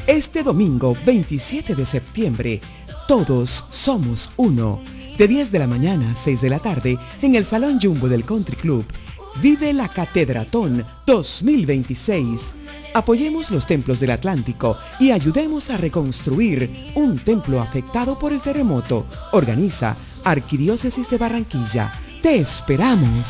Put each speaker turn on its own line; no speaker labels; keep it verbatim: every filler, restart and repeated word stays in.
Este domingo veintisiete de septiembre, todos somos uno. De diez de la mañana a seis de la tarde, en el Salón Jumbo del Country Club, vive la Catedratón dos mil veintiséis. Apoyemos los templos del Atlántico y ayudemos a reconstruir un templo afectado por el terremoto. Organiza Arquidiócesis de Barranquilla. ¡Te esperamos!